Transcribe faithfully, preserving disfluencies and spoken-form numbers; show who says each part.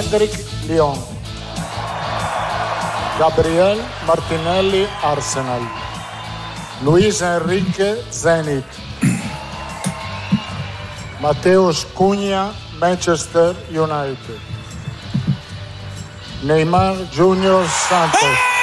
Speaker 1: Kendrick, Lyon. Gabriel Martinelli, Arsenal. Luis Enrique, Zenit. Mateus Cunha, Manchester United. Neymar Junior Santos.